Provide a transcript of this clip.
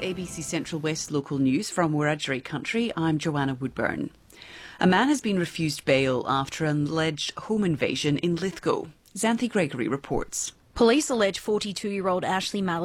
ABC Central West local news from Wiradjuri country. I'm Joanna Woodburn. A man has been refused bail after an alleged home invasion in Lithgow. Xanthi Gregory reports. Police allege 42-year-old Ashley Mallet